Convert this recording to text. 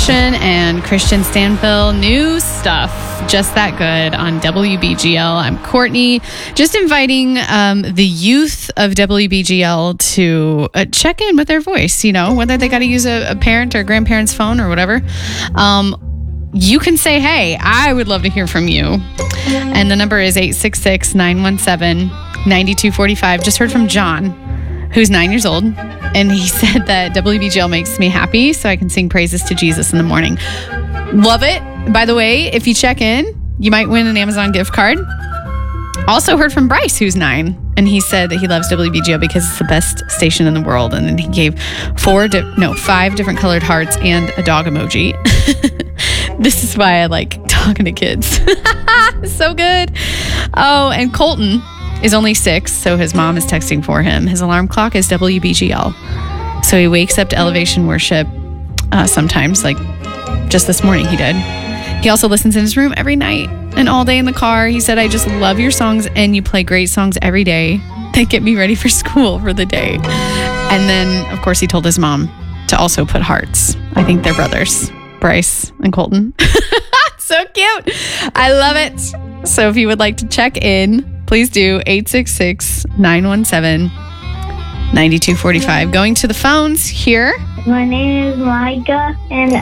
Passion and Christian Stanfill. New stuff, just that good on WBGL. I'm Courtney, just inviting the youth of WBGL to check in with their voice, whether they got to use a parent or grandparent's phone or whatever. You can say, hey, I would love to hear from you. And the number is 866-917-9245. Just heard from John, who's 9 years old. And he said that WBGL makes me happy so I can sing praises to Jesus in the morning. Love it. By the way, if you check in, you might win an Amazon gift card. Also heard from Bryce, who's 9. And he said that he loves WBGL because it's the best station in the world. And then he gave 5 different colored hearts and a dog emoji. This is why I like talking to kids. So good. Oh, and Colton is only 6, so his mom is texting for him. His alarm clock is WBGL. So he wakes up to Elevation Worship sometimes, like just this morning he did. He also listens in his room every night and all day in the car. He said, I just love your songs, and you play great songs every day that get me ready for school for the day. And then, of course, he told his mom to also put hearts. I think they're brothers, Bryce and Colton. So cute. I love it. So if you would like to check in, please do 866-917-9245. Going to the phones here. My name is Micah, and